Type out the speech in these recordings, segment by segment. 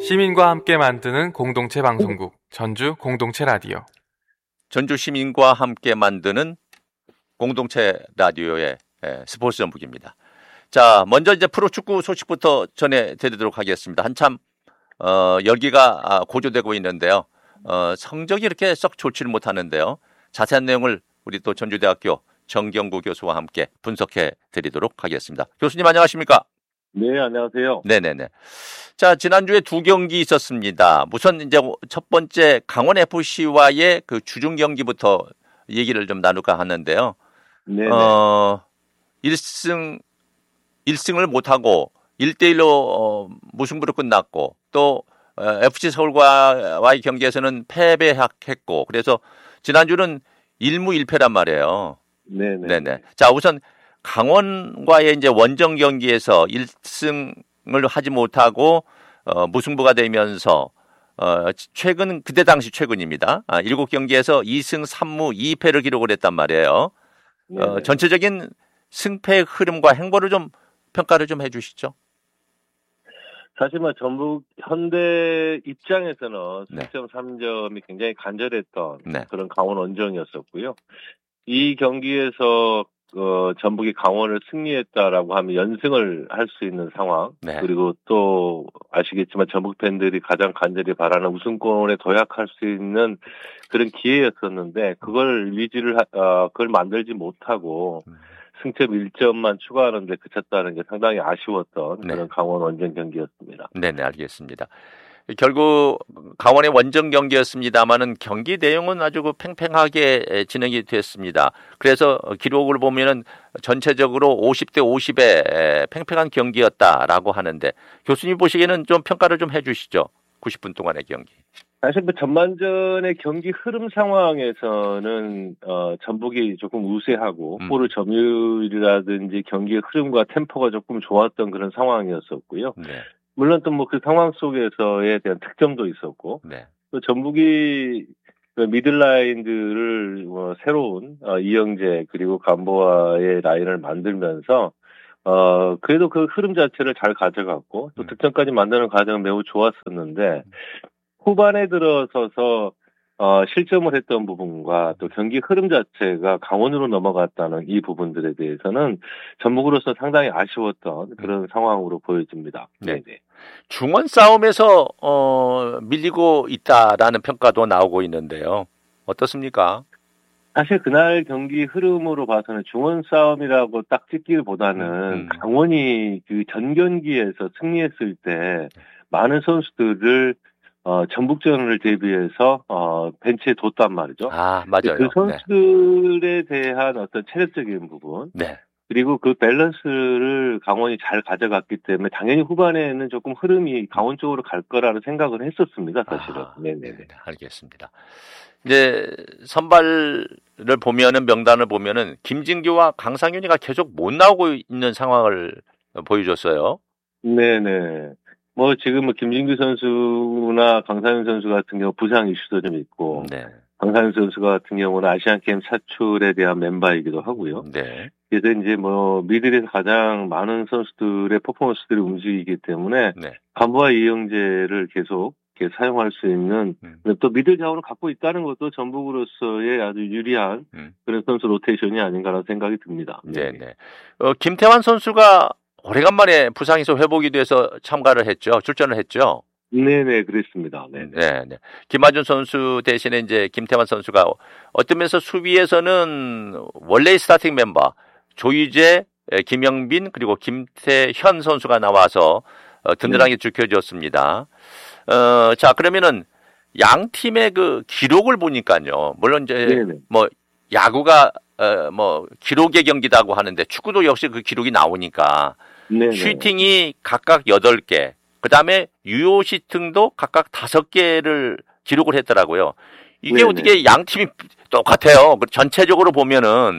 시민과 함께 만드는 공동체 방송국 전주 공동체 라디오. 전주 시민과 함께 만드는 공동체 라디오의 스포츠 전북입니다. 자, 먼저 이제 프로축구 소식부터 전해드리도록 하겠습니다. 한참 열기가 고조되고 있는데요. 성적이 이렇게 썩 좋지를 못하는데요. 자세한 내용을 우리 또 전주대학교 정경구 교수와 함께 분석해 드리도록 하겠습니다. 교수님 안녕하십니까? 네, 안녕하세요. 네네네. 자, 지난주에 두 경기 있었습니다. 우선 이제 첫 번째 강원 FC와의 그 주중 경기부터 얘기를 좀 나눌까 하는데요. 네. 1승을 못하고 1대1로 무승부로 끝났고 또 FC 서울과의 경기에서는 패배했고 그래서 지난주는 1무 1패란 말이에요. 네네. 자, 우선 강원과의 이제 원정 경기에서 1승을 하지 못하고 무승부가 되면서 최근 그때 당시 최근입니다. 7경기에서 2승 3무 2패를 기록을 했단 말이에요. 전체적인 승패 흐름과 행보를 좀 평가를 좀 해주시죠. 사실 전북 현대 입장에서는 승점 3점이 굉장히 간절했던 그런 강원 원정이었었고요. 이 경기에서 전북이 강원을 승리했다라고 하면 연승을 할 수 있는 상황. 그리고 또 아시겠지만 전북 팬들이 가장 간절히 바라는 우승권에 도약할 수 있는 그런 기회였었는데 그걸 그걸 만들지 못하고 승점 1점만 추가하는데 그쳤다는 게 상당히 아쉬웠던 그런 강원 원정 경기였습니다. 네네, 알겠습니다. 결국 강원의 원정 경기였습니다만은 경기 내용은 아주 팽팽하게 진행이 됐습니다. 그래서 기록을 보면은 전체적으로 50대 50의 팽팽한 경기였다라고 하는데 교수님 보시기에는 좀 평가를 좀 해주시죠. 90분 동안의 경기. 사실 전반전의 경기 흐름 상황에서는 전북이 조금 우세하고 골을 점유율이라든지 경기의 흐름과 템포가 조금 좋았던 그런 상황이었었고요. 물론 또 그 상황 속에서에 대한 득점도 있었고 또 전북이 미들라인들을 새로운 이영재 그리고 감보아의 라인을 만들면서 그래도 그 흐름 자체를 잘 가져갔고 또 득점까지 만드는 과정은 매우 좋았었는데 후반에 들어서서 실점을 했던 부분과 또 경기 흐름 자체가 강원으로 넘어갔다는 이 부분들에 대해서는 전북으로서 상당히 아쉬웠던 그런 상황으로 보여집니다. 네. 중원 싸움에서 밀리고 있다라는 평가도 나오고 있는데요. 어떻습니까? 사실 그날 경기 흐름으로 봐서는 중원 싸움이라고 딱 찍기보다는 강원이 그 전 경기에서 승리했을 때 많은 선수들을 전북전을 대비해서 벤치에 뒀단 말이죠. 맞아요. 그 선수들에 대한 어떤 체력적인 부분, 그리고 그 밸런스를 강원이 잘 가져갔기 때문에 당연히 후반에는 조금 흐름이 강원 쪽으로 갈 거라는 생각을 했었습니다, 사실은. 네네. 알겠습니다. 이제 선발을 보면은 명단을 보면은 김진규와 강상윤이가 계속 못 나오고 있는 상황을 보여줬어요. 네네. 지금 김진규 선수나 강상윤 선수 같은 경우 부상 이슈도 좀 있고, 강상윤 선수 같은 경우는 아시안게임 차출에 대한 멤버이기도 하고요. 그래서 이제 미들에서 가장 많은 선수들의 퍼포먼스들이 움직이기 때문에 감보아 이영재를 계속 이렇게 사용할 수 있는 또 미들 자원을 갖고 있다는 것도 전북으로서의 아주 유리한 그런 선수 로테이션이 아닌가라는 생각이 듭니다. 김태환 선수가 오래간만에 부상에서 회복이 돼서 출전을 했죠. 네네, 그랬습니다. 네네. 김하준 선수 대신에 이제 김태환 선수가 어떤 면에서 수비에서는 원래의 스타팅 멤버 조희재, 김영빈 그리고 김태현 선수가 나와서 든든하게 지켜줬습니다. 자, 그러면은 양 팀의 그 기록을 보니까요. 물론 이제 야구가 기록의 경기다고 하는데 축구도 역시 그 기록이 나오니까 슈팅이 각각 8개, 그 다음에 유효시팅도 각각 5개를 기록을 했더라고요. 이게 어떻게 양 팀이 똑같아요. 전체적으로 보면은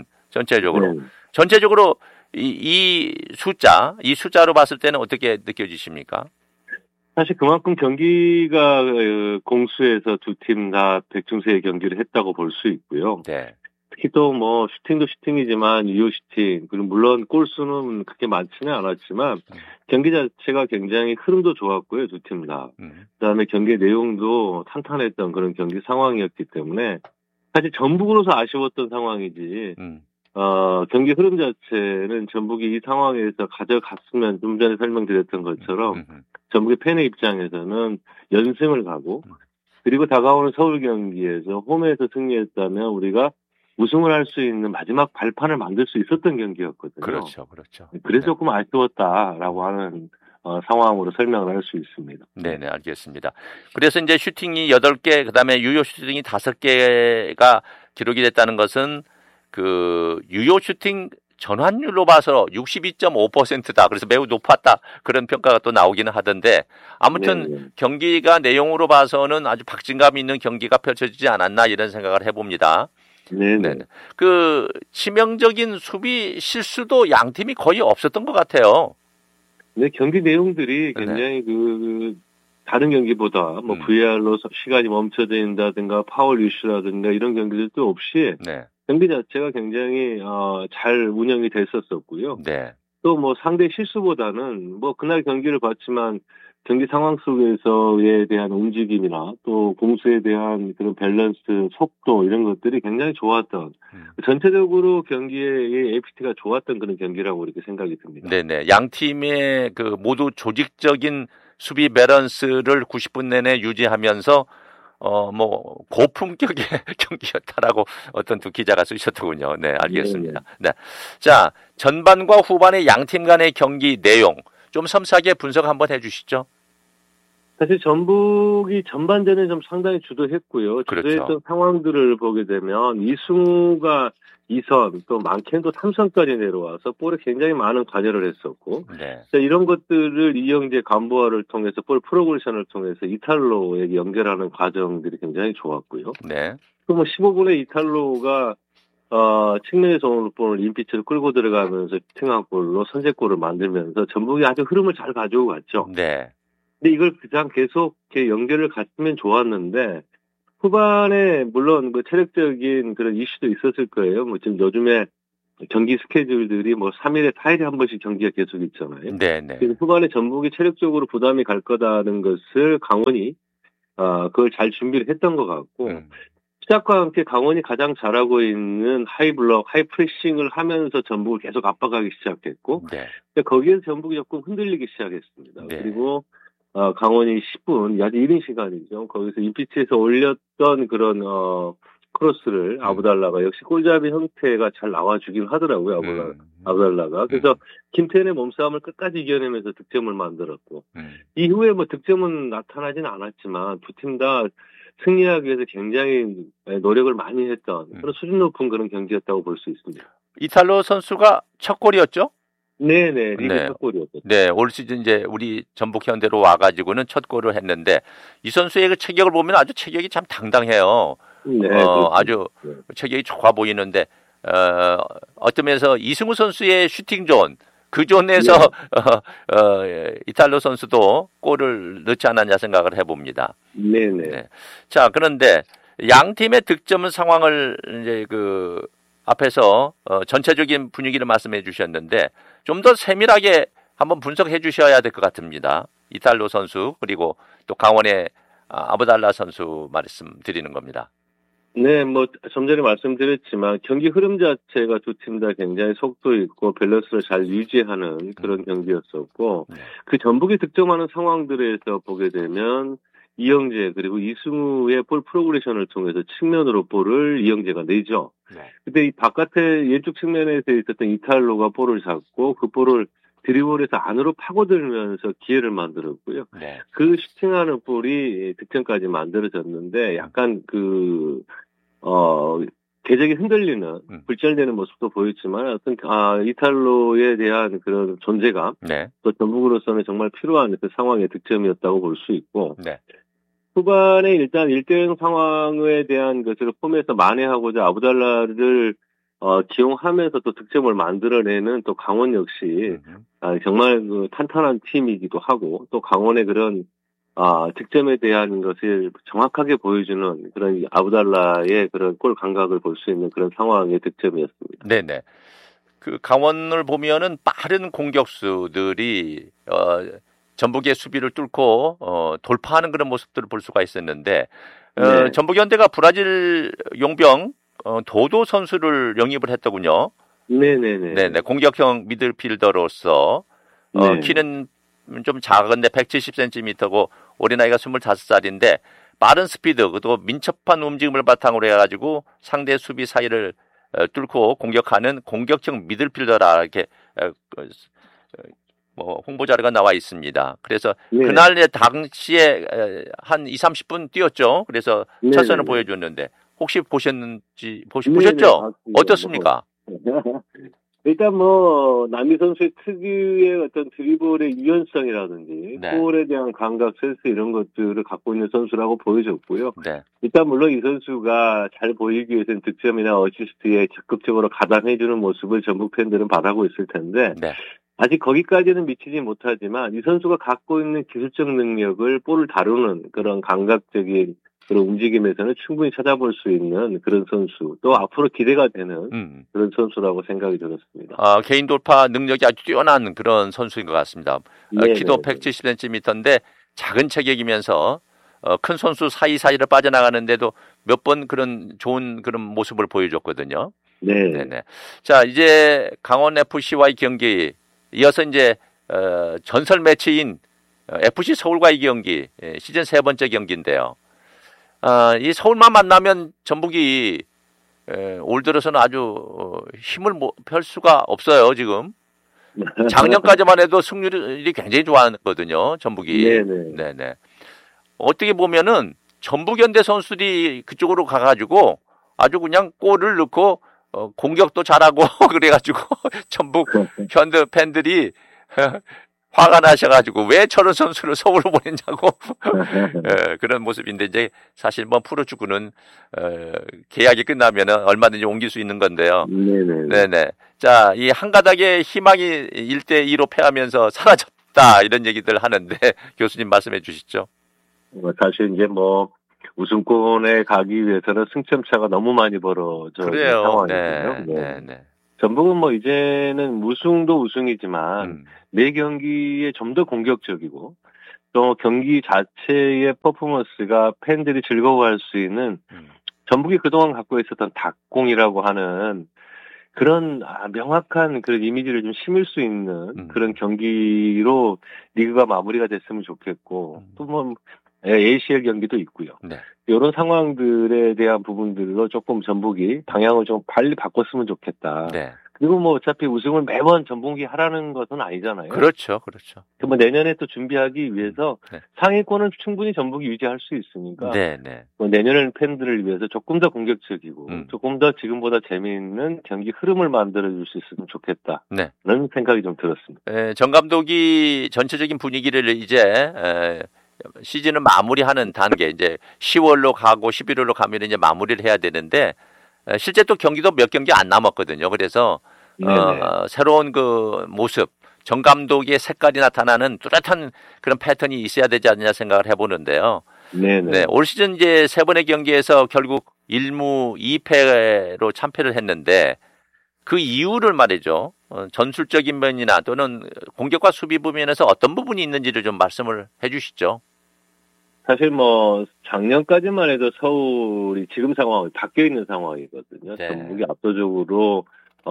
전체적으로 이 숫자로 봤을 때는 어떻게 느껴지십니까? 사실 그만큼 경기가 공수에서 두 팀 다 백중세의 경기를 했다고 볼 수 있고요. 특히 또 뭐 슈팅도 슈팅이지만 유효 슈팅 그리고 물론 골수는 그렇게 많지는 않았지만 경기 자체가 굉장히 흐름도 좋았고요. 두 팀 다. 그다음에 경기 내용도 탄탄했던 그런 경기 상황이었기 때문에 사실 전북으로서 아쉬웠던 상황이지 경기 흐름 자체는 전북이 이 상황에서 가져갔으면 좀 전에 설명드렸던 것처럼 전북의 팬의 입장에서는 연승을 가고 그리고 다가오는 서울 경기에서 홈에서 승리했다면 우리가 우승을 할 수 있는 마지막 발판을 만들 수 있었던 경기였거든요. 그렇죠, 그렇죠. 그래서 조금 아쉬웠다라고 하는 상황으로 설명을 할 수 있습니다. 네네, 알겠습니다. 그래서 이제 슈팅이 8개, 그 다음에 유효 슈팅이 5개가 기록이 됐다는 것은 그 유효 슈팅 전환율로 봐서 62.5%다. 그래서 매우 높았다. 그런 평가가 또 나오기는 하던데 아무튼 네네. 경기가 내용으로 봐서는 아주 박진감 있는 경기가 펼쳐지지 않았나 이런 생각을 해봅니다. 네네. 그 치명적인 수비 실수도 양 팀이 거의 없었던 것 같아요. 네, 경기 내용들이 굉장히 다른 경기보다 뭐 VR로 시간이 멈춰져 있다든가 파울 이슈라든가 이런 경기들도 없이 경기 자체가 굉장히 잘 운영이 됐었었고요. 네. 또 뭐 상대 실수보다는 뭐 그날 경기를 봤지만 경기 상황 속에서에 대한 움직임이나 또 공수에 대한 그런 밸런스, 속도 이런 것들이 굉장히 좋았던 전체적으로 경기의 APT가 좋았던 그런 경기라고 이렇게 생각이 듭니다. 네네. 양 팀의 그 모두 조직적인 수비 밸런스를 90분 내내 유지하면서 뭐 고품격의 경기였다라고 어떤 두 기자가 쓰셨더군요. 네, 알겠습니다. 네. 자, 전반과 후반의 양 팀 간의 경기 내용 좀 섬세하게 분석 한번 해 주시죠. 사실 전북이 전반전에 좀 상당히 주도했고요. 그렇죠. 주도했던 상황들을 보게 되면 이승우가 2선 또 많게는 3선까지 내려와서 볼에 굉장히 많은 관여를 했었고 이런 것들을 이영재 간부화를 통해서 볼 프로그레션을 통해서 이탈로에게 연결하는 과정들이 굉장히 좋았고요. 또 뭐 15분에 이탈로가 측면에서 오는 볼을 인피치를 끌고 들어가면서 슈팅한 골로 선제골을 만들면서 전북이 아주 흐름을 잘 가지고 갔죠. 근데 이걸 그냥 계속 이렇게 연결을 갔으면 좋았는데 후반에 물론 뭐 체력적인 그런 이슈도 있었을 거예요. 뭐 지금 요즘에 경기 스케줄들이 뭐 3일에 4일에 한 번씩 경기가 계속 있잖아요. 그래서 후반에 전북이 체력적으로 부담이 갈 거다는 것을 강원이 그걸 잘 준비를 했던 것 같고 시작과 함께 강원이 가장 잘하고 있는 하이블럭, 하이프레싱을 하면서 전북을 계속 압박하기 시작했고 거기에서 전북이 조금 흔들리기 시작했습니다. 그리고 강원이 10분, 아주 이른 시간이죠. 거기서 인피치에서 올렸던 그런, 크로스를 아부달라가 역시 골잡이 형태가 잘 나와주긴 하더라고요, 아부달라가. 그래서 김태현의 몸싸움을 끝까지 이겨내면서 득점을 만들었고, 이후에 뭐 득점은 나타나지는 않았지만 두 팀 다 승리하기 위해서 굉장히 노력을 많이 했던 그런 수준 높은 그런 경기였다고 볼 수 있습니다. 이탈로 선수가 첫 골이었죠? 네네, 리그 첫 골이었죠. 네, 올 시즌 이제 우리 전북 현대로 와가지고는 첫 골을 했는데 이 선수의 그 체격을 보면 아주 체격이 참 당당해요. 아주 체격이 좋아 보이는데 어떤 면에서 이승우 선수의 슈팅 존, 그 존에서 이탈로 선수도 골을 넣지 않았냐 생각을 해봅니다. 자, 그런데 양 팀의 득점 상황을 이제 그 앞에서 전체적인 분위기를 말씀해 주셨는데 좀 더 세밀하게 한번 분석해 주셔야 될 것 같습니다. 이탈로 선수 그리고 또 강원의 아부달라 선수 말씀드리는 겁니다. 네, 뭐 좀 전에 말씀드렸지만 경기 흐름 자체가 두 팀 다 굉장히 속도 있고 밸런스를 잘 유지하는 그런 경기였었고 그 전북이 득점하는 상황들에서 보게 되면 이영재 그리고 이승우의 볼 프로그레션을 통해서 측면으로 볼을 이영재가 내죠. 근데 이 바깥에 왼쪽 측면에서 있었던 이탈로가 볼을 잡고 그 볼을 드리블에서 안으로 파고들면서 기회를 만들었고요. 그 슈팅하는 볼이 득점까지 만들어졌는데 약간 궤적이 흔들리는 불절되는 모습도 보였지만 어떤 이탈로에 대한 그런 존재감 또 전북으로서는 정말 필요한 그 상황의 득점이었다고 볼 수 있고 후반에 일단 1대0 상황에 대한 것을 폼에서 만회하고자 아부달라를 기용하면서 또 득점을 만들어내는 또 강원 역시 정말 그 탄탄한 팀이기도 하고 또 강원의 그런 득점에 대한 것을 정확하게 보여주는 그런 아브달라의 그런 골 감각을 볼 수 있는 그런 상황의 득점이었습니다. 네네. 그 강원을 보면은 빠른 공격수들이 전북의 수비를 뚫고 돌파하는 그런 모습들을 볼 수가 있었는데 네. 전북현대가 브라질 용병 도도 선수를 영입을 했더군요. 네네네. 네네. 공격형 미들필더로서 네. 키는 좀 작은데 170cm고 올해 나이가 25살인데 빠른 스피드 그리고 민첩한 움직임을 바탕으로 해가지고 상대 수비 사이를 뚫고 공격하는 공격형 미들필더라 이렇게 뭐 홍보 자료가 나와 있습니다. 그래서 네. 그날의 당시에 한 20-30분 뛰었죠. 그래서 네. 첫선을 보여줬는데 혹시 보셨는지 보셨죠? 네. 어떻습니까? 일단 남희 선수의 특유의 어떤 드리블의 유연성이라든지 네. 골에 대한 감각, 센스 이런 것들을 갖고 있는 선수라고 보여줬고요. 네. 일단 물론 이 선수가 잘 보이기 위해서는 득점이나 어시스트에 적극적으로 가담해주는 모습을 전북 팬들은 바라고 있을 텐데 네. 아직 거기까지는 미치지 못하지만 이 선수가 갖고 있는 기술적 능력을 볼을 다루는 그런 감각적인 그런 움직임에서는 충분히 찾아볼 수 있는 그런 선수, 또 앞으로 기대가 되는 그런 선수라고 생각이 들었습니다. 개인 돌파 능력이 아주 뛰어난 그런 선수인 것 같습니다. 키도 170cm인데 작은 체격이면서 큰 선수 사이사이를 빠져나가는데도 몇 번 그런 좋은 그런 모습을 보여줬거든요. 네네. 자, 이제 강원 FC와의 경기 이어서 이제 전설 매치인 FC 서울과의 경기 시즌 3번째 경기인데요. 이 서울만 만나면 전북이 올 들어서는 아주 힘을 펼 수가 없어요, 지금. 작년까지만 해도 승률이 굉장히 좋았거든요, 전북이. 네네. 어떻게 보면은 전북현대 선수들이 그쪽으로 가가지고 아주 그냥 골을 넣고 공격도 잘하고 그래가지고 전북 현대 팬들이 화가 나셔가지고 왜 저런 선수를 서울로 보냈냐고 그런 모습인데 이제 사실 프로축구는 계약이 끝나면 얼마든지 옮길 수 있는 건데요. 네네. 자, 이 한 가닥의 희망이 1대2로 패하면서 사라졌다 이런 얘기들 하는데 교수님 말씀해 주시죠. 사실 이제 우승권에 가기 위해서는 승점차가 너무 많이 벌어져 있는 상황이거든요. 네. 전북은 이제는 우승도 우승이지만 매 경기에 좀 더 공격적이고 또 경기 자체의 퍼포먼스가 팬들이 즐거워할 수 있는 전북이 그동안 갖고 있었던 닭공이라고 하는 그런 명확한 그런 이미지를 좀 심을 수 있는 그런 경기로 리그가 마무리가 됐으면 좋겠고 또 ACL 경기도 있고요. 이런 상황들에 대한 부분들로 조금 전북이 방향을 좀 빨리 바꿨으면 좋겠다. 그리고 어차피 우승을 매번 전북이 하라는 것은 아니잖아요. 그렇죠. 내년에 또 준비하기 위해서 상위권은 충분히 전북이 유지할 수 있으니까 내년에는 팬들을 위해서 조금 더 공격적이고 조금 더 지금보다 재미있는 경기 흐름을 만들어줄 수 있으면 좋겠다. 그런 생각이 좀 들었습니다. 정 감독이 전체적인 분위기를 이제 시즌을 마무리하는 단계 이제 10월로 가고 11월로 가면 이제 마무리를 해야 되는데 실제 또 경기도 몇 경기 안 남았거든요. 그래서 새로운 그 모습, 정 감독의 색깔이 나타나는 뚜렷한 그런 패턴이 있어야 되지 않냐 생각을 해보는데요. 올 시즌 이제 3번의 경기에서 결국 1무 2패로 참패를 했는데 그 이유를 말이죠. 전술적인 면이나 또는 공격과 수비 부분에서 어떤 부분이 있는지를 좀 말씀을 해주시죠. 사실 작년까지만 해도 서울이 지금 상황이 바뀌어 있는 상황이거든요. 전북이 압도적으로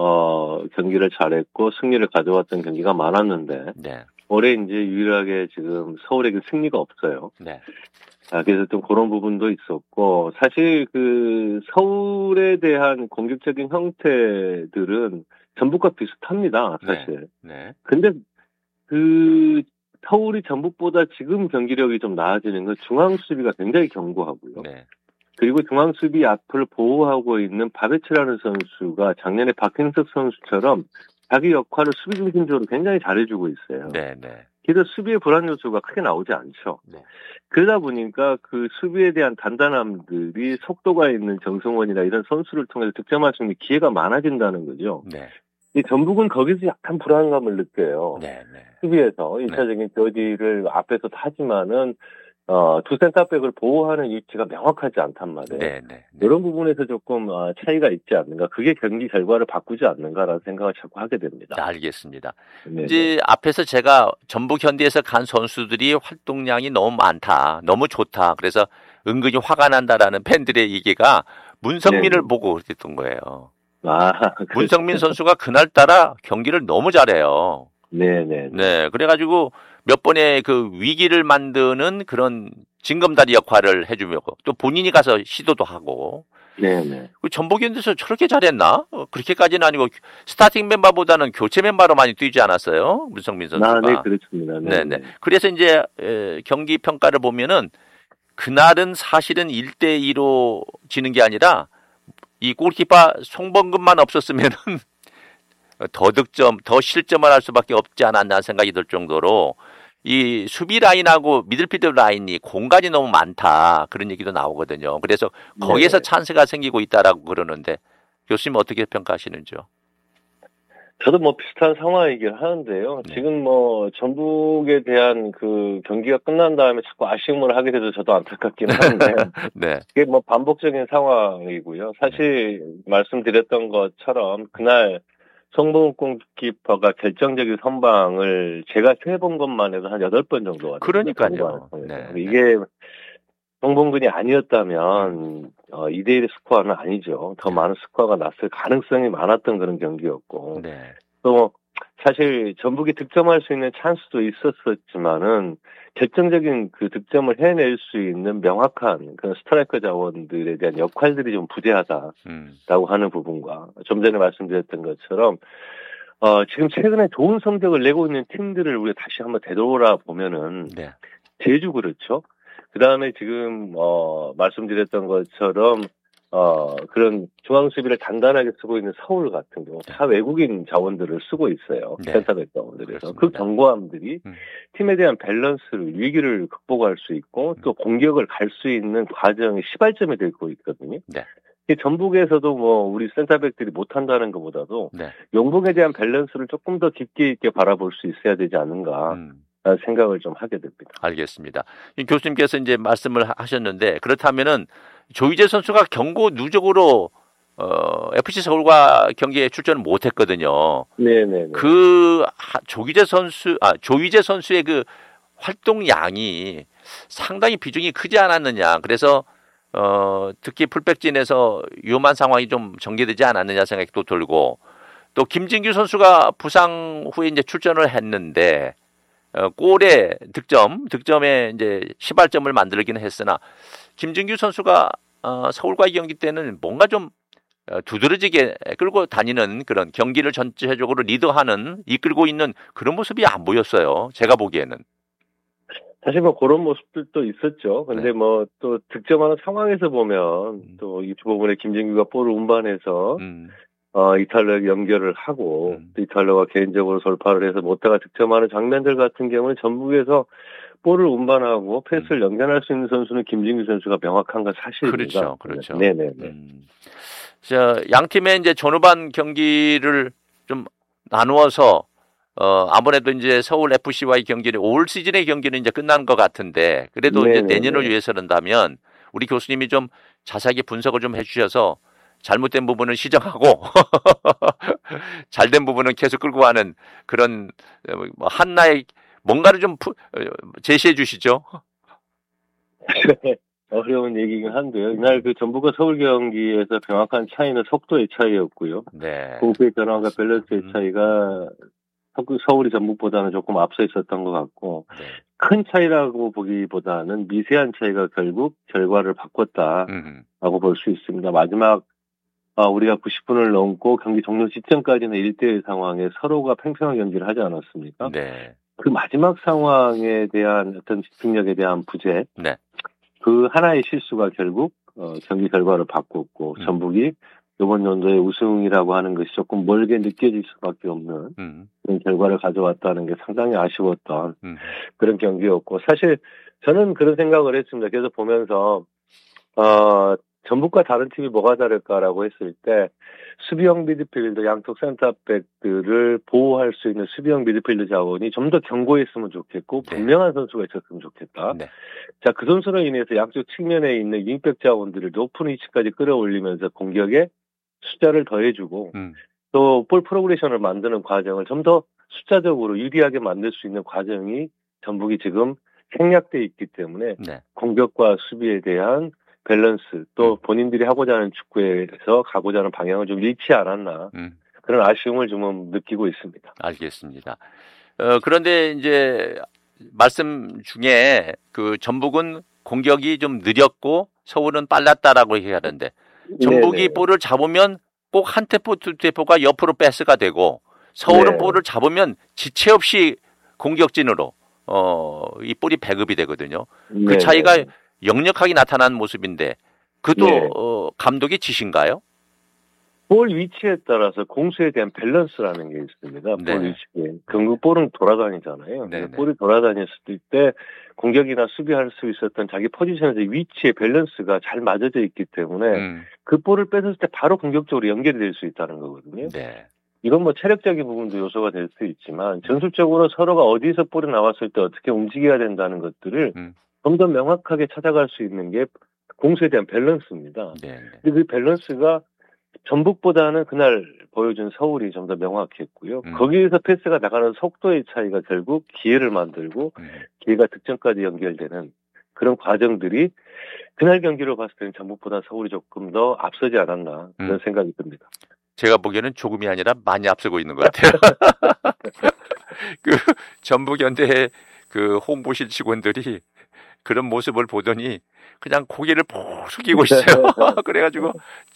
경기를 잘했고 승리를 가져왔던 경기가 많았는데 올해 이제 유일하게 지금 서울에게 승리가 없어요. 그래서 좀 그런 부분도 있었고 사실 그 서울에 대한 공격적인 형태들은 전북과 비슷합니다. 사실. 근데 그 서울이 전북보다 지금 경기력이 좀 나아지는 건 중앙 수비가 굉장히 견고하고요. 그리고 중앙 수비 앞을 보호하고 있는 바베츠라는 선수가 작년에 박행석 선수처럼 자기 역할을 수비 중심적으로 굉장히 잘해주고 있어요. 그래서 수비의 불안 요소가 크게 나오지 않죠. 그러다 보니까 그 수비에 대한 단단함들이 속도가 있는 정승원이나 이런 선수를 통해서 득점할 수 있는 기회가 많아진다는 거죠. 이 전북은 거기서 약간 불안감을 느껴요. 수비에서 1차적인 저지를 앞에서 하지만은 두 센터백을 보호하는 위치가 명확하지 않단 말이에요. 네네. 이런 부분에서 조금 차이가 있지 않는가. 그게 경기 결과를 바꾸지 않는가라는 생각을 자꾸 하게 됩니다. 알겠습니다. 네네. 이제 앞에서 제가 전북 현대에서 간 선수들이 활동량이 너무 많다, 너무 좋다. 그래서 은근히 화가 난다라는 팬들의 얘기가 문성민을 네네. 보고 그랬던 거예요. 그렇죠. 문성민 선수가 그날따라 경기를 너무 잘해요. 네네. 네, 그래가지고 몇 번의 그 위기를 만드는 그런 징검다리 역할을 해주며 또 본인이 가서 시도도 하고. 네네. 전북현대에서 저렇게 잘했나? 그렇게까지는 아니고 스타팅 멤버보다는 교체 멤버로 많이 뛰지 않았어요, 문성민 선수가. 네, 그렇습니다. 네네. 그래서 이제 경기 평가를 보면은 그날은 사실은 1대2로 지는 게 아니라 이 골키퍼 송범근만 없었으면은 더 득점, 더 실점을 할 수밖에 없지 않았나 생각이 들 정도로 이 수비 라인하고 미들필드 라인이 공간이 너무 많다. 그런 얘기도 나오거든요. 그래서 거기에서 찬스가 생기고 있다라고 그러는데 교수님 어떻게 평가하시는지요? 저도 뭐 비슷한 상황이긴 하는데요. 네. 지금 뭐 전북에 대한 그 경기가 끝난 다음에 자꾸 아쉬움을 하게 돼서 저도 안타깝긴 한데 네. 이게 뭐 반복적인 상황이고요. 사실 말씀드렸던 것처럼 그날 송범근 골키퍼가 결정적인 선방을 제가 세본 것만 해도 한 8번 정도 왔어요. 그러니까요. 네. 이게 송범근이 아니었다면 2대1 스코어는 아니죠. 더 많은 스코어가 났을 가능성이 많았던 그런 경기였고 또 사실 전북이 득점할 수 있는 찬스도 있었지만은 결정적인 그 득점을 해낼 수 있는 명확한 그런 스트라이커 자원들에 대한 역할들이 좀 부재하다라고 하는 부분과 좀 전에 말씀드렸던 것처럼 지금 최근에 좋은 성적을 내고 있는 팀들을 우리가 다시 한번 되돌아보면은 제주 그렇죠. 그 다음에 지금 말씀드렸던 것처럼 그런 중앙 수비를 단단하게 쓰고 있는 서울 같은 경우 다 외국인 자원들을 쓰고 있어요. 센터백 자원들에서 그 견고함들이 팀에 대한 밸런스를 위기를 극복할 수 있고 또 공격을 갈 수 있는 과정의 시발점이 되고 있거든요. 전북에서도 뭐 우리 센터백들이 못한다는 것보다도 용봉에 대한 밸런스를 조금 더 깊게 있게 바라볼 수 있어야 되지 않는가. 생각을 좀 하게 됩니다. 알겠습니다. 교수님께서 이제 말씀을 하셨는데 그렇다면은 조희재 선수가 경고 누적으로 FC 서울과 경기에 출전을 못했거든요. 네네. 그 조희재 선수의 그 활동량이 상당히 비중이 크지 않았느냐. 그래서 특히 풀백진에서 위험한 상황이 좀 전개되지 않았느냐 생각이 또 들고 또 김진규 선수가 부상 후에 이제 출전을 했는데. 골의 득점에 이제 시발점을 만들기는 했으나 김진규 선수가 서울과의 경기 때는 뭔가 좀 두드러지게 끌고 다니는 그런 경기를 전체적으로 리드하는 이끌고 있는 그런 모습이 안 보였어요. 제가 보기에는. 사실 뭐 그런 모습들도 있었죠. 근데 뭐 또 득점하는 상황에서 보면 또 이 부분에 김진규가 볼을 운반해서 이탈리아 연결을 하고 또 이탈리아가 개인적으로 돌파를 해서 모타가 득점하는 장면들 같은 경우는 전북에서 볼을 운반하고 패스를 연결할 수 있는 선수는 김진규 선수가 명확한 건 사실입니다. 그렇죠. 네네네. 양 팀의 이제 전후반 경기를 좀 나누어서 아무래도 이제 서울 FC와의 경기는 올 시즌의 경기는 이제 끝난 것 같은데 그래도 이제 내년을 위해서는다면 우리 교수님이 좀 자세하게 분석을 좀 해주셔서. 잘못된 부분은 시정하고 잘된 부분은 계속 끌고 가는 그런 한나의 뭔가를 좀 제시해 주시죠. 어려운 얘기긴 한데요. 이날 그 전북과 서울 경기에서 명확한 차이는 속도의 차이였고요. 공수의 변화와 밸런스의 차이가 서울이 전북보다는 조금 앞서 있었던 것 같고 큰 차이라고 보기보다는 미세한 차이가 결국 결과를 바꿨다라고 볼 수 있습니다. 마지막 우리가 90분을 넘고 경기 종료 시점까지는 1대1 상황에 서로가 팽팽한 경기를 하지 않았습니까? 그 마지막 상황에 대한 어떤 집중력에 대한 부재, 그 하나의 실수가 결국 경기 결과를 바꿨고 전북이 이번 연도의 우승이라고 하는 것이 조금 멀게 느껴질 수밖에 없는 그런 결과를 가져왔다는 게 상당히 아쉬웠던 그런 경기였고 사실 저는 그런 생각을 했습니다. 그래서 보면서 전북과 다른 팀이 뭐가 다를까라고 했을 때 수비형 미드필더 양쪽 센터백들을 보호할 수 있는 수비형 미드필더 자원이 좀 더 견고했으면 좋겠고 분명한 선수가 있었으면 좋겠다. 네. 자, 그 선수로 인해서 양쪽 측면에 있는 윙백 자원들을 높은 위치까지 끌어올리면서 공격에 숫자를 더해주고 또 볼 프로그레션을 만드는 과정을 좀 더 숫자적으로 유리하게 만들 수 있는 과정이 전북이 지금 생략돼 있기 때문에 네. 공격과 수비에 대한 밸런스 또 본인들이 하고자 하는 축구에서 가고자 하는 방향을 좀 잃지 않았나 그런 아쉬움을 좀 느끼고 있습니다. 알겠습니다. 그런데 이제 말씀 중에 그 전북은 공격이 좀 느렸고 서울은 빨랐다라고 얘기하는데 전북이 네네. 볼을 잡으면 꼭 한 템포 두 템포가 옆으로 패스가 되고 서울은 네. 볼을 잡으면 지체 없이 공격진으로 이 볼이 배급이 되거든요. 그 네네. 차이가 역력하게 나타난 모습인데 그것도 네. 감독의 지시인가요? 볼 위치에 따라서 공수에 대한 밸런스라는 게 있습니다. 네. 볼 위치에. 결국 볼은 돌아다니잖아요. 네. 볼이 돌아다녔을 때 공격이나 수비할 수 있었던 자기 포지션에서 위치의 밸런스가 잘 맞아져 있기 때문에 그 볼을 뺏었을 때 바로 공격적으로 연결이 될 수 있다는 거거든요. 네. 이건 뭐 체력적인 부분도 요소가 될 수 있지만 전술적으로 서로가 어디서 볼이 나왔을 때 어떻게 움직여야 된다는 것들을 좀 더 명확하게 찾아갈 수 있는 게 공수에 대한 밸런스입니다. 네. 근데 그 밸런스가 전북보다는 그날 보여준 서울이 좀 더 명확했고요. 거기에서 패스가 나가는 속도의 차이가 결국 기회를 만들고 기회가 득점까지 연결되는 그런 과정들이 그날 경기로 봤을 때는 전북보다 서울이 조금 더 앞서지 않았나 그런 생각이 듭니다. 제가 보기에는 조금이 아니라 많이 앞서고 있는 것 같아요. 그 전북현대의 그 홍보실 직원들이 그런 모습을 보더니 그냥 고개를 푹 숙이고 있어요. 그래가지고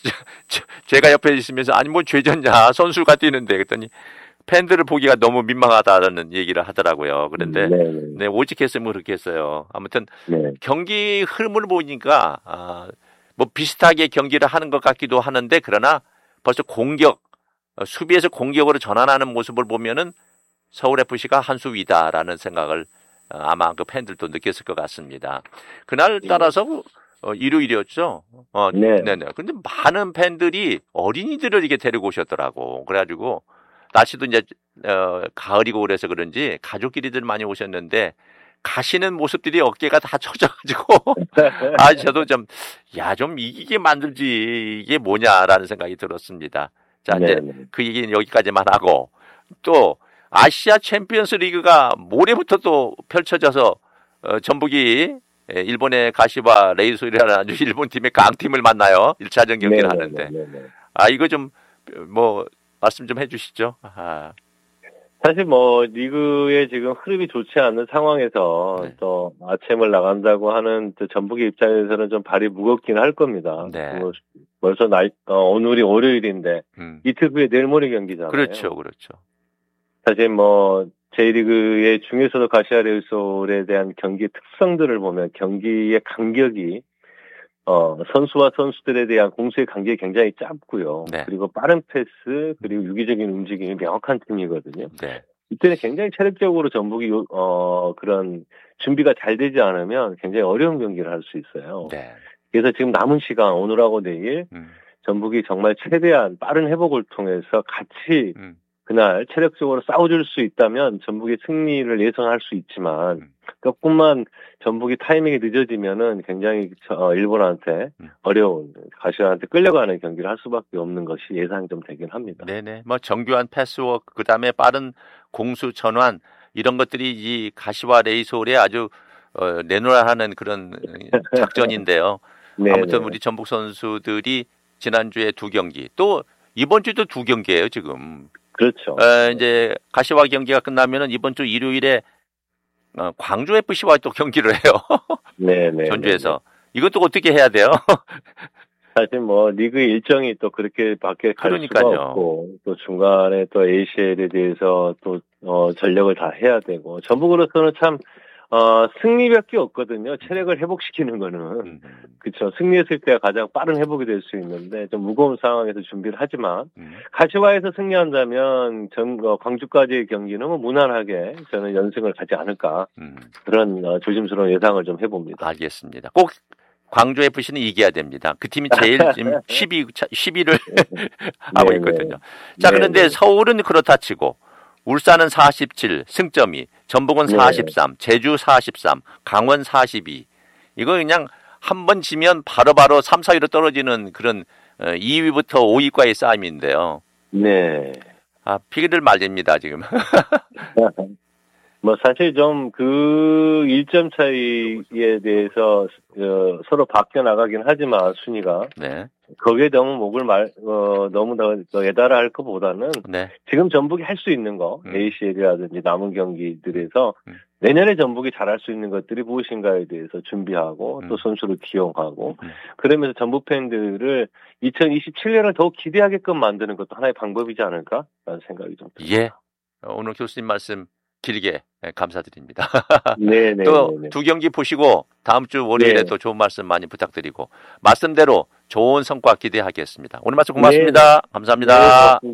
제가 옆에 있으면서 아니 뭐 죄졌냐 선수가 뛰는데 그랬더니 팬들을 보기가 너무 민망하다는 얘기를 하더라고요. 그런데 네, 오직했으면 그렇게 했어요. 아무튼 경기 흐름을 보니까 뭐 비슷하게 경기를 하는 것 같기도 하는데 그러나 벌써 공격 수비에서 공격으로 전환하는 모습을 보면은 서울FC가 한 수 위다라는 생각을 아마 그 팬들도 느꼈을 것 같습니다. 그날 따라서 일요일이었죠. 네네. 근데 많은 팬들이 어린이들을 이렇게 데리고 오셨더라고. 그래가지고 날씨도 이제 가을이고 그래서 그런지 가족끼리들 많이 오셨는데 가시는 모습들이 어깨가 다 처져가지고 저도 좀 이기게 만들지 이게 뭐냐라는 생각이 들었습니다. 자 이제 그 얘기는 여기까지만 하고 또 아시아 챔피언스 리그가 모레부터 또 펼쳐져서 전북이 일본의 가시와 레이소이라는 아주 일본 팀의 강팀을 만나요. 1차전 경기를 하는데 이거 좀 뭐 말씀 좀 해주시죠. 사실 뭐 리그에 지금 흐름이 좋지 않은 상황에서 또 아챔을 나간다고 하는 전북의 입장에서는 좀 발이 무겁긴 할 겁니다. 뭐 벌써 오늘이 월요일인데 이틀 후에 내일 모레 경기잖아요. 그렇죠. 사실 뭐 J리그의 중에서도 가시아 레이솔에 대한 경기의 특성들을 보면 경기의 간격이 선수와 선수들에 대한 공수의 간격이 굉장히 짧고요. 그리고 빠른 패스 그리고 유기적인 움직임이 명확한 팀이거든요. 이때는 굉장히 체력적으로 전북이 그런 준비가 잘 되지 않으면 굉장히 어려운 경기를 할 수 있어요. 그래서 지금 남은 시간 오늘하고 내일 전북이 정말 최대한 빠른 회복을 통해서 같이 그날 체력적으로 싸워줄 수 있다면 전북의 승리를 예상할 수 있지만 조금만 전북이 타이밍이 늦어지면은 굉장히 일본한테 어려운 가시아한테 끌려가는 경기를 할 수밖에 없는 것이 예상이 좀 되긴 합니다. 네네. 뭐 정교한 패스워크 그다음에 빠른 공수 전환 이런 것들이 이 가시와 레이솔에 아주 내놓으라는 그런 작전인데요. 아무튼 우리 전북 선수들이 지난주에 2경기 또 이번 주도 2경기예요 지금. 그렇죠. 이제 가시와 경기가 끝나면은 이번 주 일요일에 광주 FC와 또 경기를 해요. 전주에서. 이것도 어떻게 해야 돼요? 사실 뭐 리그의 일정이 또 그렇게밖에 갈 수가 없고 또 중간에 또 ACL에 대해서 또 전력을 다 해야 되고 전북으로서는 참 승리밖에 없거든요. 체력을 회복시키는 거는. 그렇죠. 승리했을 때가 가장 빠른 회복이 될 수 있는데 좀 무거운 상황에서 준비를 하지만 가시와에서 승리한다면 광주까지의 경기는 뭐 무난하게 저는 연승을 가지 않을까 그런 조심스러운 예상을 좀 해봅니다. 알겠습니다. 꼭 광주 FC는 이겨야 됩니다. 그 팀이 제일 지금 10위를 하고 있거든요. 자, 그런데 서울은 그렇다 치고 울산은 47, 승점이, 전북은 43, 제주 43, 강원 42. 이거 그냥 한 번 지면 바로바로 3, 4위로 떨어지는 그런 2위부터 5위과의 싸움인데요. 네. 아, 피기를 말립니다, 지금. 뭐 사실 좀 그 1점 차이에 대해서 서로 바뀌어 나가긴 하지만 순위가 네. 거기에 너무 너무 더 예달할 것보다는 네. 지금 전북이 할 수 있는 거 ACL이라든지 남은 경기들에서 내년에 전북이 잘할 수 있는 것들이 무엇인가에 대해서 준비하고 또 선수를 기용하고 그러면서 전북 팬들을 2027년을 더욱 기대하게끔 만드는 것도 하나의 방법이지 않을까라는 생각이 좀 듭니다. 예. 오늘 교수님 말씀 길게 감사드립니다. 네네. 또 두 경기 보시고 다음 주 월요일에 또 좋은 말씀 많이 부탁드리고 말씀대로 좋은 성과 기대하겠습니다. 오늘 말씀 고맙습니다. 감사합니다.